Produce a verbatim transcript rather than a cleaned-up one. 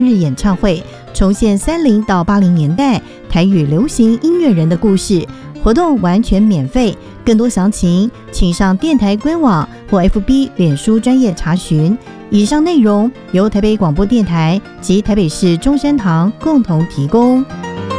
日演唱会，重现三零到八零年代台语流行音乐人的故事。活动完全免费，更多详情请上电台官网或 F B 脸书专页查询。以上内容由台北广播电台及台北市中山堂共同提供。